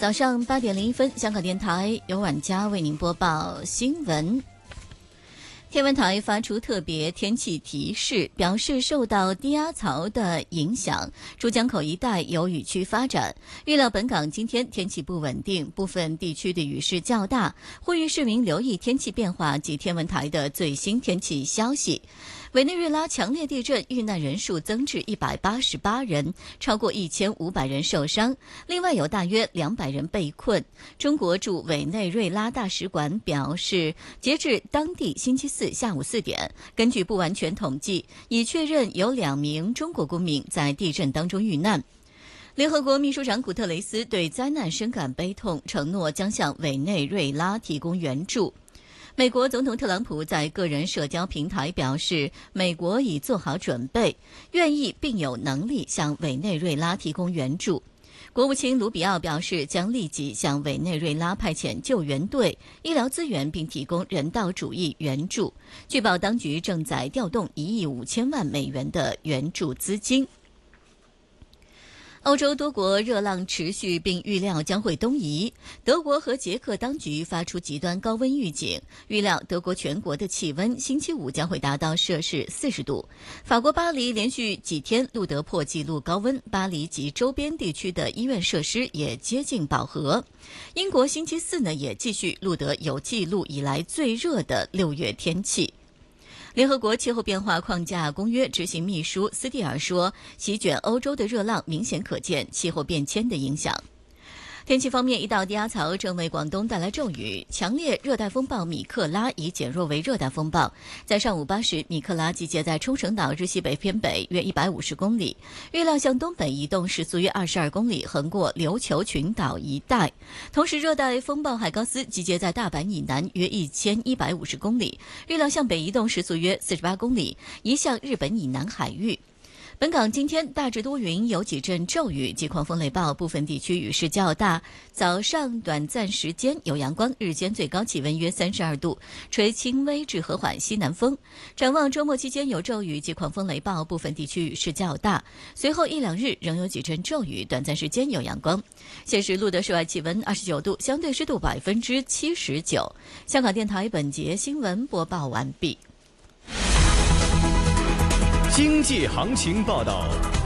早上8:01，香港电台由婉佳为您播报新闻。天文台发出特别天气提示，表示受到低压槽的影响，珠江口一带有雨区发展，预料本港今天天气不稳定，部分地区的雨势较大，呼吁市民留意天气变化及天文台的最新天气消息。委内瑞拉强烈地震遇难人数增至188人，超过1500人受伤，另外有大约200人被困。中国驻委内瑞拉大使馆表示，截至当地星期四下午4点，根据不完全统计，已确认有2名中国公民在地震当中遇难。联合国秘书长古特雷斯对灾难深感悲痛，承诺将向委内瑞拉提供援助。美国总统特朗普在个人社交平台表示，美国已做好准备，愿意并有能力向委内瑞拉提供援助。国务卿卢比奥表示，将立即向委内瑞拉派遣救援队、医疗资源，并提供人道主义援助。据报，当局正在调动1亿5千万美元的援助资金。欧洲多国热浪持续，并预料将会东移。德国和捷克当局发出极端高温预警，预料德国全国的气温星期五将会达到摄氏40度。法国巴黎连续几天录得破纪录高温，巴黎及周边地区的医院设施也接近饱和。英国星期四呢也继续录得有记录以来最热的6月天气。联合国气候变化框架公约执行秘书斯蒂尔说，席卷欧洲的热浪明显可见气候变迁的影响。天气方面，一道低压槽正为广东带来骤雨，强烈热带风暴米克拉已减弱为热带风暴。在上午8时，米克拉集结在冲绳岛日西北偏北约150公里，预料向东北移动，时速约22公里，横过琉球群岛一带。同时，热带风暴海高斯集结在大阪以南约1150公里，预料向北移动，时速约48公里，移向日本以南海域。本港今天大致多云，有几阵骤雨及狂风雷暴，部分地区雨势较大。早上短暂时间有阳光，日间最高气温约32度，吹轻微至和缓西南风。展望周末期间有骤雨及狂风雷暴，部分地区雨势较大。随后1-2日仍有几阵骤雨，短暂时间有阳光。现时录得室外气温29度，相对湿度79%。香港电台本节新闻播报完毕。 经济行情报道。